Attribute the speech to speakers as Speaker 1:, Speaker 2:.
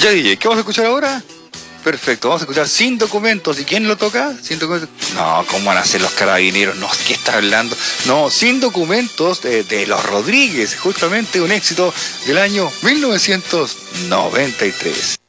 Speaker 1: Ya DJ, ¿qué vamos a escuchar ahora? Perfecto, vamos a escuchar Sin Documentos. ¿Y quién lo toca? Sin Documentos. No, ¿cómo van a ser los Carabineros? No, ¿qué está hablando? No, Sin Documentos de Los Rodríguez, justamente un éxito del año 1993.